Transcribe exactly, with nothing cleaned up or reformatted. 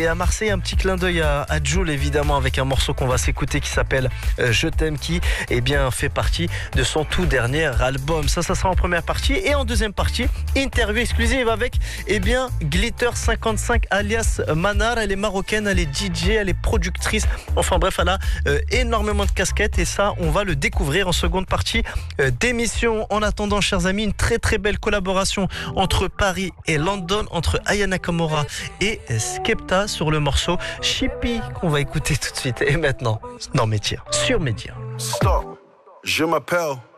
Et à Marseille, un petit clin d'œil à, à Jul, évidemment, avec un morceau qu'on va s'écouter qui s'appelle euh, Je t'aime, qui eh bien, fait partie de son tout dernier album. Ça, ça sera en première partie. Et en deuxième partie, interview exclusive avec eh bien, Glitter cinquante-cinq alias Manar. Elle est marocaine, elle est D J, elle est productrice. Enfin bref, elle a euh, énormément de casquettes et ça, on va le découvrir en seconde partie euh, d'émission. En attendant, chers amis, une très très belle collaboration entre Paris et London, entre Aya Nakamura et Skepta sur le morceau Chippy qu'on va écouter tout de suite. Et maintenant, non Média, sur Média. Stop, je m'appelle